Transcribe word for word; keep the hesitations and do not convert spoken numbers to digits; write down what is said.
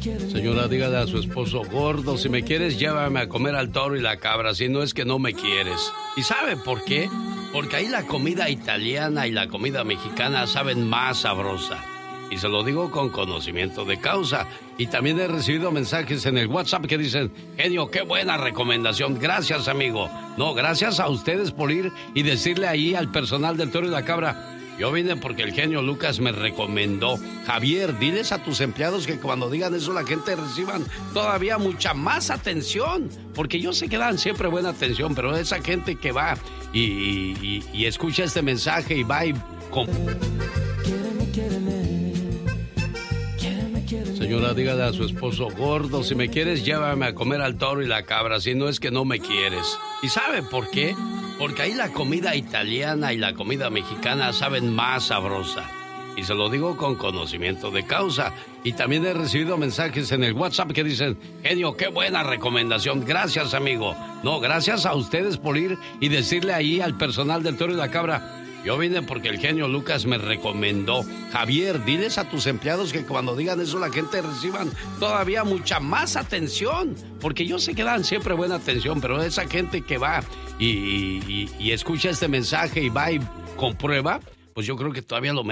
Señora, dígale a su esposo: gordo, si me quieres, llévame a comer al toro y la cabra, si no es que no me quieres. ¿Y sabe por qué? Porque ahí la comida italiana y la comida mexicana saben más sabrosa. Y se lo digo con conocimiento de causa. Y también he recibido mensajes en el WhatsApp que dicen: genio, qué buena recomendación. Gracias, amigo. No, gracias a ustedes por ir y decirle ahí al personal del toro y la cabra: yo vine porque el genio Lucas me recomendó. Javier, diles a tus empleados que cuando digan eso la gente reciban todavía mucha más atención. Porque yo sé que dan siempre buena atención, pero esa gente que va y, y, y escucha este mensaje y va y... Con... Señora, dígale a su esposo: gordo, si me quieres, llévame a comer al toro y la cabra, si no es que no me quieres. ¿Y sabe por qué? Porque ahí la comida italiana y la comida mexicana saben más sabrosa. Y se lo digo con conocimiento de causa. Y también he recibido mensajes en el WhatsApp que dicen: genio, qué buena recomendación. Gracias, amigo. No, gracias a ustedes por ir y decirle ahí al personal del toro y la cabra: yo vine porque el genio Lucas me recomendó. Javier, diles a tus empleados que cuando digan eso la gente reciban todavía mucha más atención. Porque yo sé que dan siempre buena atención, pero esa gente que va y, y, y escucha este mensaje y va y comprueba, pues yo creo que todavía lo